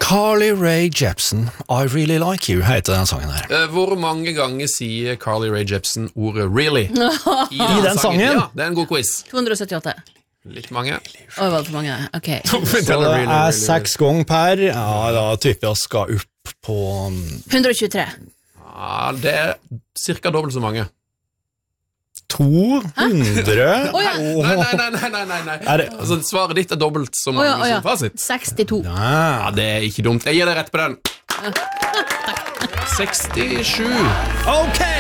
Carly Rae Jepsen, I Really Like You, heter den sangen her. Hvor mange ganger sier Carly Rae Jepsen ordet really? I den sangen? Ja, det en god quiz. 278. Litt mange. Var det for mange? Ok. Så det 6 ganger per, ja, da typer jeg skal opp på 123. Ja, det cirka dobbelt så mange. 200? Nei. Altså, svaret ditt dobbelt så mange som fasit. 62. Ja, det ikke dumt. Jeg gir deg rett på den. 67. Ok!